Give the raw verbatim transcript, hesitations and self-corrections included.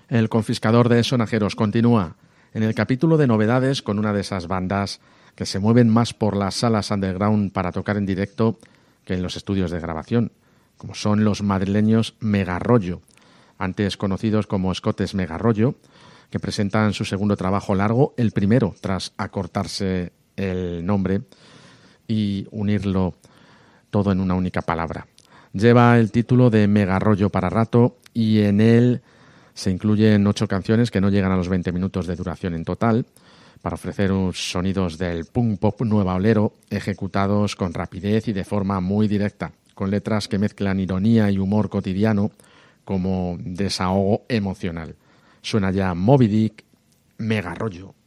El confiscador de sonajeros continúa en el capítulo de novedades con una de esas bandas que se mueven más por las salas underground para tocar en directo que en los estudios de grabación, como son los madrileños Megarrollo, antes conocidos como Escotes Megarrollo, que presentan su segundo trabajo largo, el primero tras acortarse el nombre y unirlo todo en una única palabra. Lleva el título de Megarrollo para rato y en él se incluyen ocho canciones que no llegan a los veinte minutos de duración en total, para ofrecer unos sonidos del punk pop nueva olero ejecutados con rapidez y de forma muy directa, con letras que mezclan ironía y humor cotidiano como desahogo emocional. Suena ya Moby Dick, Megarrollo.